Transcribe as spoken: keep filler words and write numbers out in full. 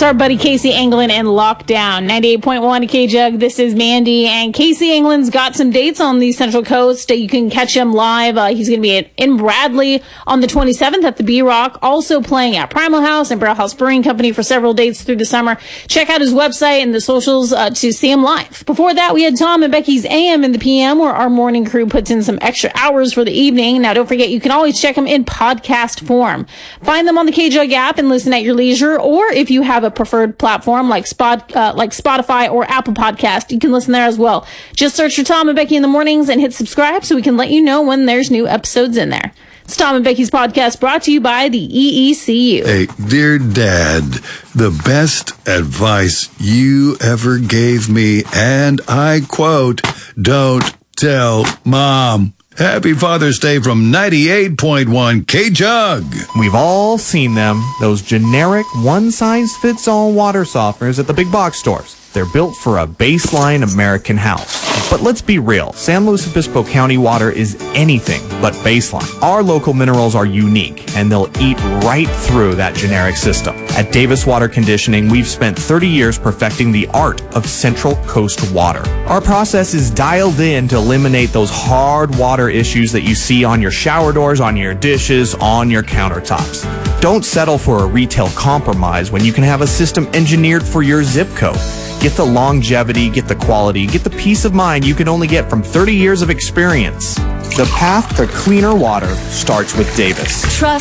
That's our buddy Casey Anglin in Lockdown. ninety-eight point one K-Jug, this is Mandy. And Casey Anglin's got some dates on the Central Coast. You can catch him live. Uh, he's going to be in Bradley on the twenty-seventh at the B-Rock. Also playing at Primal House and Barrel House Brewing Company for several dates through the summer. Check out his website and the socials uh, to see him live. Before that, we had Tom and Becky's A M in the P M, where our morning crew puts in some extra hours for the evening. Now, don't forget, you can always check them in podcast form. Find them on the K-Jug app and listen at your leisure, or if you have a preferred platform like Spot, uh, like Spotify or Apple Podcast, you can listen there as well. Just search for Tom and Becky in the Mornings and hit subscribe so we can let you know when there's new episodes in there. It's Tom and Becky's podcast, brought to you by the E E C U. Hey, dear Dad, the best advice you ever gave me, and I quote, don't tell Mom. Happy Father's Day from ninety-eight point one K-Jug. We've all seen them, those generic one-size-fits-all water softeners at the big box stores. They're built for a baseline American house. But let's be real, San Luis Obispo County water is anything but baseline. Our local minerals are unique, and they'll eat right through that generic system. At Davis Water Conditioning, we've spent thirty years perfecting the art of Central Coast water. Our process is dialed in to eliminate those hard water issues that you see on your shower doors, on your dishes, on your countertops. Don't settle for a retail compromise when you can have a system engineered for your zip code. Get the longevity, get the quality, get the peace of mind you can only get from thirty years of experience. The path to cleaner water starts with Davis. Trust